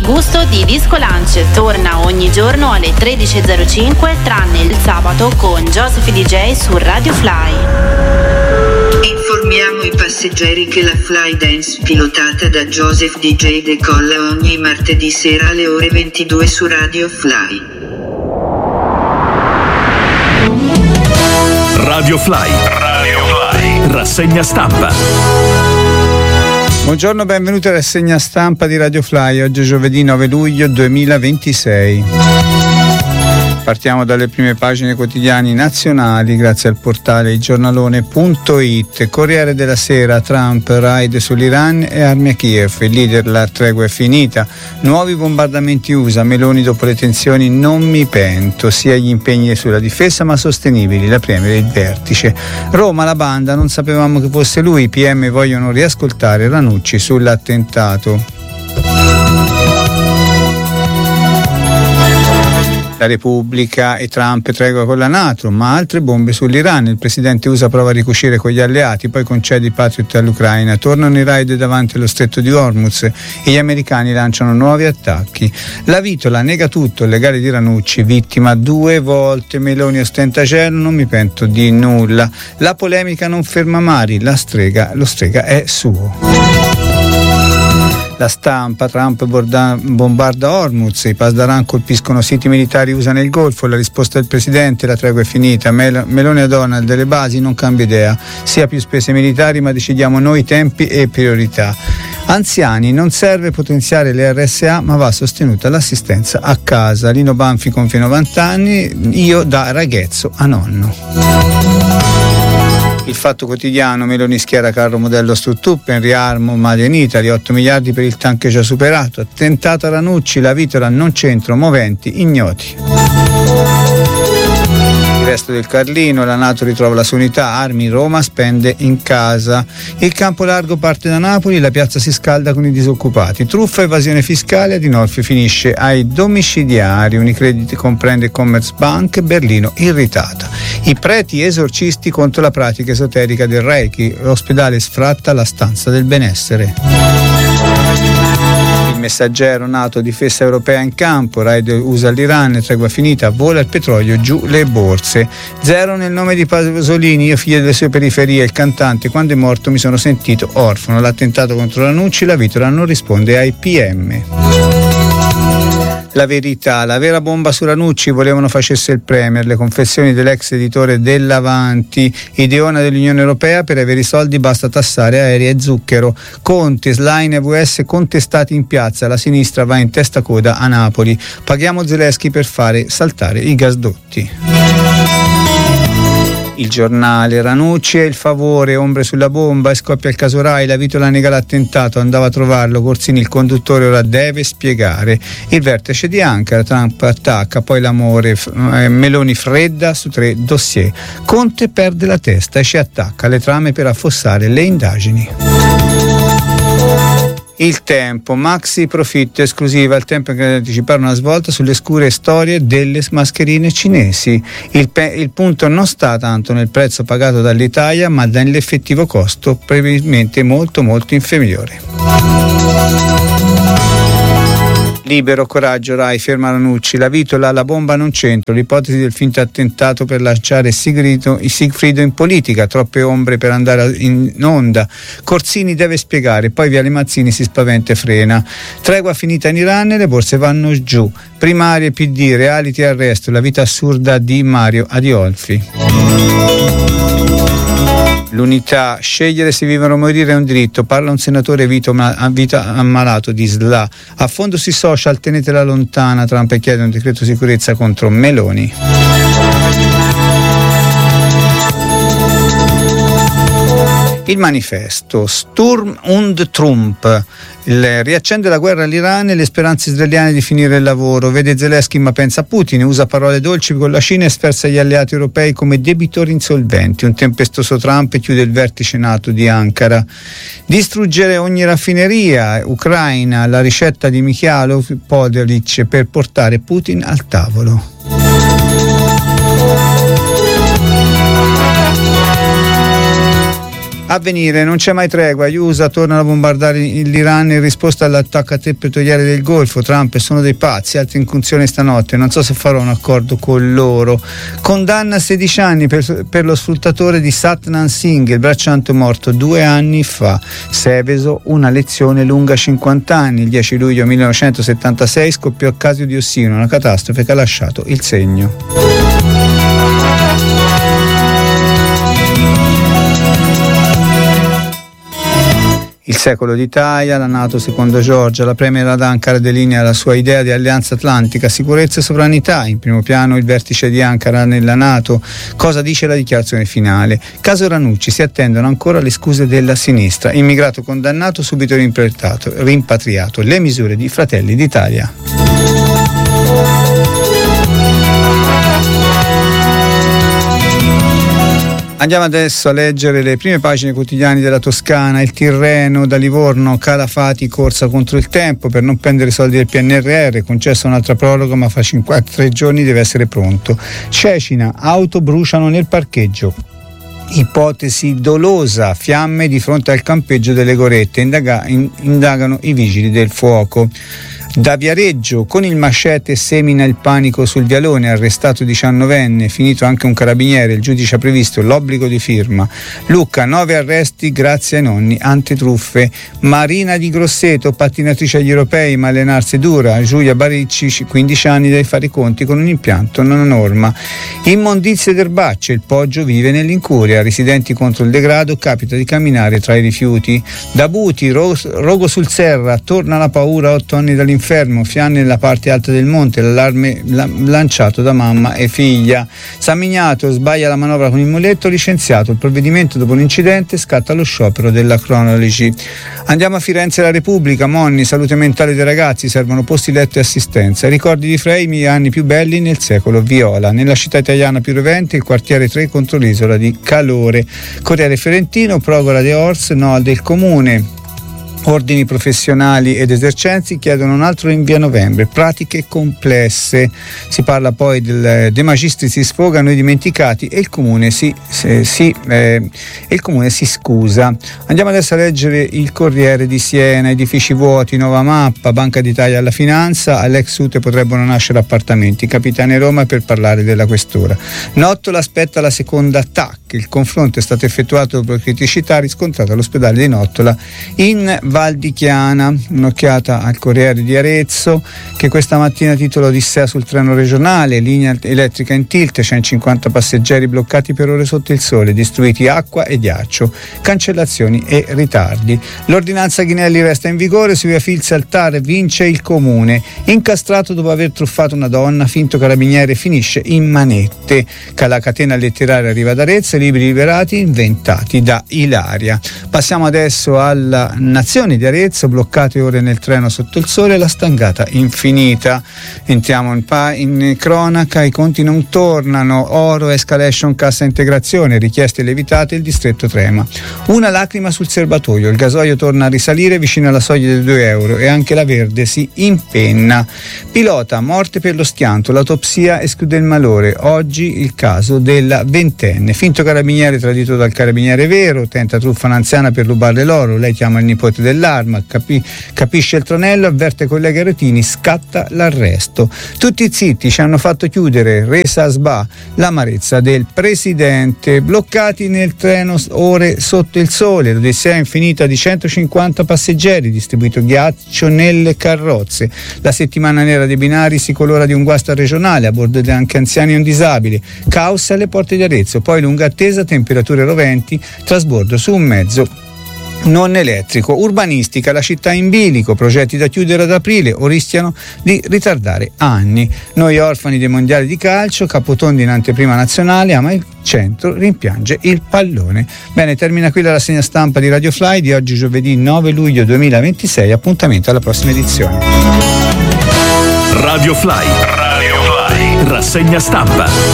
gusto di Disco Lunch torna ogni giorno alle 13.05 tranne il sabato con Joseph DJ su Radio Fly. Informiamo i passeggeri che la Fly Dance pilotata da Joseph DJ decolla ogni martedì sera alle ore 22 su Radio Fly. Radio Fly. Rassegna stampa. Buongiorno, benvenuti alla rassegna stampa di Radio Fly. Oggi è giovedì 9 luglio 2026. Partiamo dalle prime pagine quotidiani nazionali grazie al portale ilgiornalone.it. Corriere della Sera: Trump, raid sull'Iran e armi a Kiev. Il leader: la tregua è finita. Nuovi bombardamenti USA. Meloni: dopo le tensioni non mi pento. Sia gli impegni sulla difesa ma sostenibili. La premier e il vertice. Roma: la banda, non sapevamo che fosse lui. I PM vogliono riascoltare Ranucci sull'attentato. La Repubblica: e Trump tregua con la NATO, ma altre bombe sull'Iran. Il presidente USA prova a ricucire con gli alleati, poi concede i Patriot all'Ucraina. Tornano i raid davanti allo stretto di Hormuz e gli americani lanciano nuovi attacchi. La Vitola nega tutto, il legale di Ranucci, vittima 2 volte. Meloni ostenta cielo, non mi pento di nulla. La polemica non ferma Mari, lo strega è suo. La Stampa: Trump bombarda Hormuz, i Pasdaran colpiscono siti militari USA nel Golfo. La risposta del presidente: la tregua è finita. Meloni a Donald: delle basi non cambia idea, sia più spese militari ma decidiamo noi tempi e priorità. Anziani: non serve potenziare le RSA ma va sostenuta l'assistenza a casa. Lino Banfi compie 90 anni, io da ragazzo a nonno. Il Fatto Quotidiano: Meloni schiera carro modello Stuttgart, riarmo Made in Italy, 8 miliardi per il tank già superato. Attentato a Ranucci, la Vitola non c'entro, moventi ignoti. Il resto del Carlino: la NATO ritrova la sua unità, armi, Roma spende in casa. Il campo largo parte da Napoli, la piazza si scalda con i disoccupati. Truffa, evasione fiscale, Adinolfi finisce ai domiciliari. Unicredit comprende Commerzbank, Berlino irritata. I preti esorcisti contro la pratica esoterica del Reiki, l'ospedale sfratta la stanza del benessere. Il Messaggero: NATO, difesa europea in campo, raid USA all'Iran, tregua finita, vola il petrolio, giù le borse. Zero nel nome di Pasolini, io figlio delle sue periferie, il cantante: quando è morto mi sono sentito orfano. L'attentato contro Ranucci, la Vitola non risponde ai PM. La Verità: la vera bomba su Ranucci, volevano facesse il premier. Le confessioni dell'ex editore dell'Avanti. Ideona dell'Unione Europea: per avere i soldi basta tassare aerei e zucchero. Conte, Schlein e VS contestati in piazza, la sinistra va in testa coda a Napoli. Paghiamo Zelensky per fare saltare i gasdotti. Il Giornale: Ranucci è il favore, ombre sulla bomba e scoppia il caso Rai, la Vitola nega l'attentato, andava a trovarlo, Corsini il conduttore ora deve spiegare. Il vertice di Ankara: Trump attacca, poi l'amore, Meloni fredda su 3 dossier. Conte perde la testa e ci attacca, le trame per affossare le indagini. Il Tempo: maxi profitto, esclusiva, il Tempo che anticipare una svolta sulle scure storie delle mascherine cinesi. Il punto non sta tanto nel prezzo pagato dall'Italia ma nell'effettivo costo, prevedibilmente molto inferiore. Libero: coraggio, Rai ferma Ranucci, la Vitola, la bomba non c'entro, l'ipotesi del finto attentato per lanciare Sigfrido in politica, troppe ombre per andare in onda. Corsini deve spiegare, poi Viale Mazzini si spaventa e frena. Tregua finita in Iran e le borse vanno giù. Primarie PD, reality arresto, la vita assurda di Mario Adinolfi. L'Unità: scegliere se vivere o morire è un diritto, parla un senatore vita ammalato di SLA. A fondo sui social, tenetela lontana, Trump chiede un decreto sicurezza contro Meloni. Il Manifesto: Sturm und Trump, riaccende la guerra all'Iran e le speranze israeliane di finire il lavoro. Vede Zelensky ma pensa a Putin, usa parole dolci con la Cina e sferza gli alleati europei come debitori insolventi. Un tempestoso Trump chiude il vertice NATO di Ankara. Distruggere ogni raffineria, Ucraina, la ricetta di Mikhailo Podolic per portare Putin al tavolo. Avvenire, non c'è mai tregua, gli USA tornano a bombardare l'Iran in risposta all'attacco a tre petroliere del Golfo. Trump: sono dei pazzi, altre incursioni stanotte, non so se farò un accordo con loro. Condanna a 16 anni per lo sfruttatore di Satnam Singh, il bracciante morto 2 anni fa. Seveso, una lezione lunga 50 anni. Il 10 luglio 1976 scoppiò il caso di Ossino, una catastrofe che ha lasciato il segno. Il secolo d'Italia, la NATO secondo Giorgia, la premier ad Ankara delinea la sua idea di alleanza atlantica, sicurezza e sovranità. In primo piano il vertice di Ankara nella NATO. Cosa dice la dichiarazione finale? Caso Ranucci, si attendono ancora le scuse della sinistra. Immigrato condannato, subito rimpatriato. Le misure di Fratelli d'Italia. Andiamo adesso a leggere le prime pagine quotidiane della Toscana. Il Tirreno da Livorno, Calafati, corsa contro il tempo per non prendere soldi del PNRR, concessa un'altra proroga ma fra 53 giorni deve essere pronto. Cecina, auto bruciano nel parcheggio. Ipotesi dolosa, fiamme di fronte al campeggio delle Gorette, indagano i vigili del fuoco. Da Viareggio, con il machete semina il panico sul vialone, arrestato 19enne, finito anche un carabiniere, il giudice ha previsto l'obbligo di firma. Lucca, 9 arresti grazie ai nonni antitruffe. Marina di Grosseto, pattinatrice agli europei ma allenarsi dura. Giulia Baricci, 15 anni, deve fare i conti con un impianto non a norma. Immondizie d'erbacce, il Poggio vive nell'incuria, residenti contro il degrado, capita di camminare tra i rifiuti. Da Buti, Rogo sul Serra, torna la paura, 8 anni dall'inferno, fiamme nella parte alta del monte, l'allarme lanciato da mamma e figlia. San Miniato, sbaglia la manovra con il muletto, licenziato il provvedimento dopo l'incidente, scatta lo sciopero della Cronology. Andiamo a Firenze, la Repubblica, Monni, salute mentale dei ragazzi, servono posti letto e assistenza. Ricordi di Frei, gli anni più belli nel secolo Viola. Nella città italiana più rovente, il quartiere 3 contro l'isola di Calore. Corriere Fiorentino, proroga de Ors, no del comune. Ordini professionali ed esercenti chiedono un altro rinvio a novembre, pratiche complesse. Si parla poi del De Magistris si sfoga, noi dimenticati, e il comune si scusa. Andiamo adesso a leggere il Corriere di Siena, edifici vuoti, nuova mappa, Banca d'Italia alla finanza, all'ex Ute potrebbero nascere appartamenti, Capitani Roma per parlare della questura. Nottola aspetta la seconda TAC, il confronto è stato effettuato dopo criticità riscontrate all'ospedale di Nottola in Val di Chiana. Un'occhiata al Corriere di Arezzo, che questa mattina titola Odissea sul treno regionale, linea elettrica in tilt, 150 passeggeri bloccati per ore sotto il sole, distruiti acqua e ghiaccio, cancellazioni e ritardi. L'ordinanza Ghinelli resta in vigore, su via Filzi al TAR vince il comune, incastrato dopo aver truffato una donna, finto carabiniere finisce in manette. La catena letteraria arriva ad Arezzo, libri liberati inventati da Ilaria. Passiamo adesso alla Nazione di Arezzo, bloccate ore nel treno sotto il sole, la stangata infinita. Entriamo in cronaca, i conti non tornano, oro, escalation, cassa integrazione, richieste levitate, il distretto trema. Una lacrima sul serbatoio, il gasolio torna a risalire vicino alla soglia dei €2 e anche la Verde si impenna. Pilota, morte per lo schianto, l'autopsia esclude il malore, oggi il caso della 20enne, finto carabiniere tradito dal carabiniere vero, tenta truffa un'anziana per rubarle l'oro, lei chiama il nipote dell'arma, capisce il tranello, avverte collega Retini, scatta l'arresto. Tutti zitti, ci hanno fatto chiudere, resa a Sba, l'amarezza del presidente. Bloccati nel treno ore sotto il sole, l'odissea infinita di 150 passeggeri, distribuito ghiaccio nelle carrozze. La settimana nera dei binari si colora di un guasto regionale, a bordo anche anziani e un disabile. Caos alle porte di Arezzo, poi lunga attesa, temperature roventi, trasbordo su un mezzo non elettrico. Urbanistica, la città in bilico, progetti da chiudere ad aprile o rischiano di ritardare anni. Noi orfani dei mondiali di calcio, Capotondi in anteprima nazionale, ama il centro, rimpiange il pallone. Bene, termina qui la rassegna stampa di Radio Fly di oggi, giovedì 9 luglio 2026. Appuntamento alla prossima edizione. Radio Fly, rassegna stampa.